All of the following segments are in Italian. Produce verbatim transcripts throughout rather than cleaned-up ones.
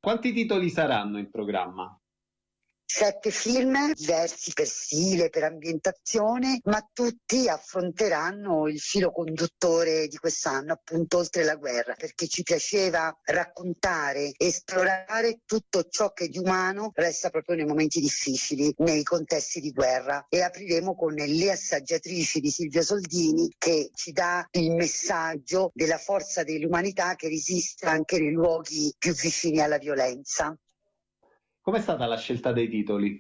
Quanti titoli saranno in programma? Sette film, diversi per stile, per ambientazione, ma tutti affronteranno il filo conduttore di quest'anno, appunto Oltre la guerra, perché ci piaceva raccontare, esplorare tutto ciò che di umano resta proprio nei momenti difficili, nei contesti di guerra. E apriremo con Le assaggiatrici di Silvia Soldini, che ci dà il messaggio della forza dell'umanità che resiste anche nei luoghi più vicini alla violenza. Com'è stata la scelta dei titoli?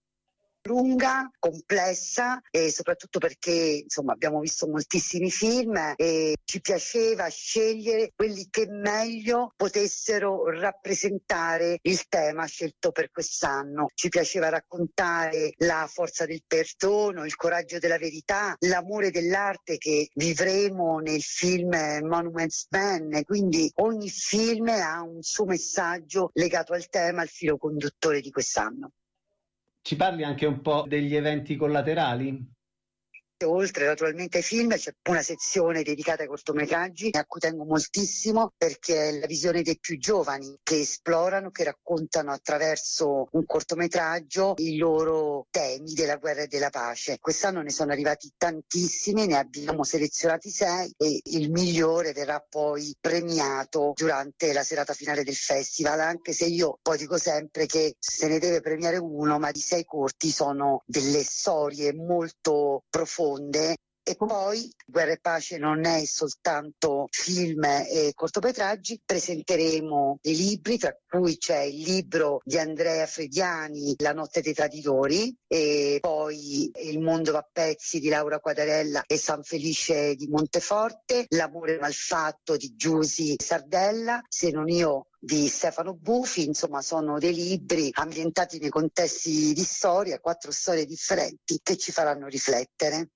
Lunga, complessa e soprattutto perché insomma abbiamo visto moltissimi film e ci piaceva scegliere quelli che meglio potessero rappresentare il tema scelto per quest'anno. Ci piaceva raccontare la forza del perdono, il coraggio della verità, l'amore dell'arte che vivremo nel film Monuments Men, quindi ogni film ha un suo messaggio legato al tema, al filo conduttore di quest'anno. Ci parli anche un po' degli eventi collaterali? Oltre naturalmente ai film c'è una sezione dedicata ai cortometraggi a cui tengo moltissimo perché è la visione dei più giovani che esplorano, che raccontano attraverso un cortometraggio i loro temi della guerra e della pace. Quest'anno ne sono arrivati tantissimi, ne abbiamo selezionati sei e il migliore verrà poi premiato durante la serata finale del festival, anche se io poi dico sempre che se ne deve premiare uno, ma di sei corti sono delle storie molto profonde. E poi Guerra e Pace non è soltanto film e cortometraggi, presenteremo dei libri, tra cui c'è il libro di Andrea Frediani, La notte dei traditori, e poi Il mondo va a pezzi di Laura Quadarella e San Felice di Monteforte, L'amore malfatto di Giusy Sardella, Se non io di Stefano Bufi. Insomma sono dei libri ambientati nei contesti di storia, quattro storie differenti che ci faranno riflettere.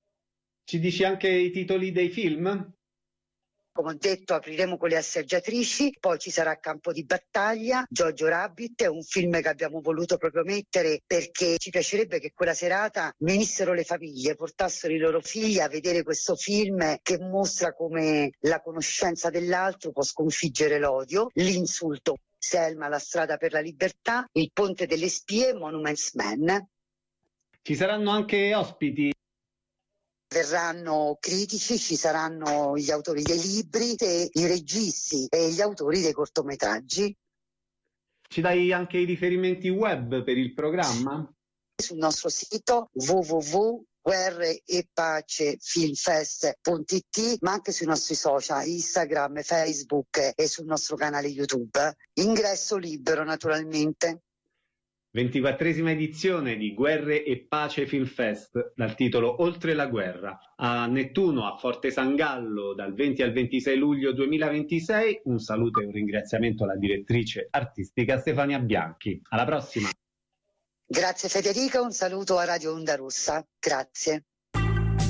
Ci dici anche i titoli dei film? Come ho detto, apriremo con Le assaggiatrici, poi ci sarà Campo di battaglia, Jojo Rabbit, è un film che abbiamo voluto proprio mettere perché ci piacerebbe che quella serata venissero le famiglie, portassero i loro figli a vedere questo film che mostra come la conoscenza dell'altro può sconfiggere l'odio, l'insulto. Selma, La strada per la libertà, Il ponte delle spie, Monuments Men. Ci saranno anche ospiti? Verranno critici, ci saranno gli autori dei libri, e i registi e gli autori dei cortometraggi. Ci dai anche i riferimenti web per il programma? Sul nostro sito w w w punto guerre e pace filmfest punto i t, ma anche sui nostri social, Instagram, Facebook e sul nostro canale YouTube. Ingresso libero naturalmente. ventiquattresima edizione di Guerre e Pace Film Fest dal titolo Oltre la guerra, a Nettuno, a Forte San Gallo, dal venti al ventisei luglio duemilaventisei. Un saluto e un ringraziamento alla direttrice artistica Stefania Bianchi. Alla prossima! Grazie Federica, un saluto a Radio Onda Rossa. Grazie.